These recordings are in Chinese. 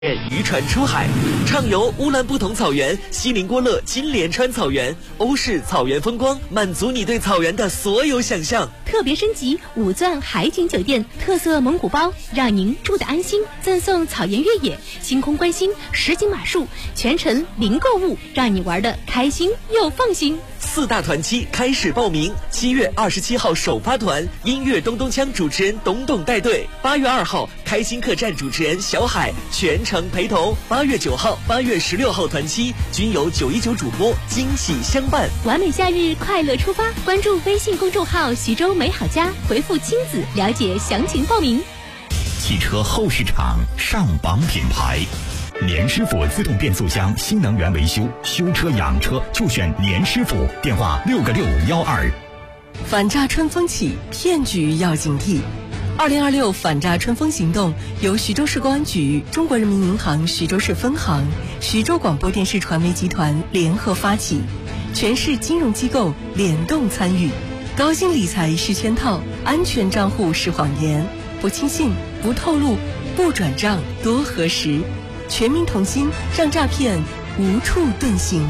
渔船出海，畅游乌兰布统草原、锡林郭勒金莲川草原，欧式草原风光，满足你对草原的所有想象。 特别升级5钻海景酒店，特色蒙古包，让您住得安心。赠送草原越野、星空观星、实景马术，全程零购物，让你玩得开心又放心。 4大团期开始报名，7月27号首发团，音乐咚咚锵主持人董董带队；8月2号开心客栈主持人小海全程陪同；8月9号、8月16号团期均由919主播惊喜相伴。 完美假日，快乐出发！关注微信公众号徐州美好家，回复亲子了解详情报名。 汽车后市场上榜品牌，年师傅自动变速箱新能源维修，修车养车就选年师傅，电话6个612。 反诈春风起，骗局要警惕。2026反诈春风行动由徐州市公安局、中国人民银行徐州市分行、徐州广播电视传媒集团联合发起，全市金融机构联动参与。高薪理财是圈套，安全账户是谎言，不轻信，不透露，不转账，多核实。全民同心，让诈骗无处遁形。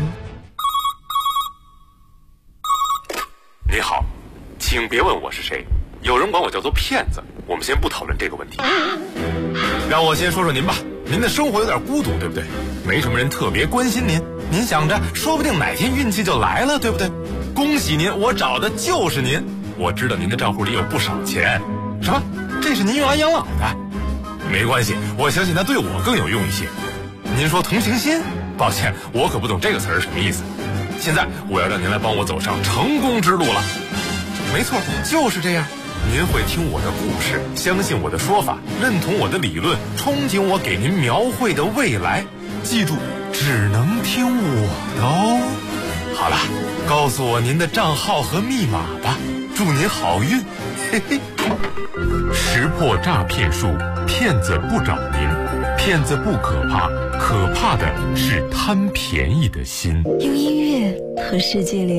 你好，请别问我是谁，有人管我叫做骗子。我们先不讨论这个问题，让我先说说您吧。您的生活有点孤独，对不对？没什么人特别关心您，您想着说不定哪天运气就来了，对不对？恭喜您，我找的就是您。我知道您的账户里有不少钱。什么？这是您用来养老的？没关系，我相信它对我更有用一些。您说同情心？抱歉，我可不懂这个词儿什么意思。现在我要让您来帮我走上成功之路了。没错，就是这样。您会听我的故事，相信我的说法，认同我的理论，憧憬我给您描绘的未来。记住，只能听我的哦。好了，告诉我您的账号和密码吧，祝您好运。嘿嘿。识破诈骗术，骗子不找您，骗子不可怕，可怕的是贪便宜的心。 用音乐和世界连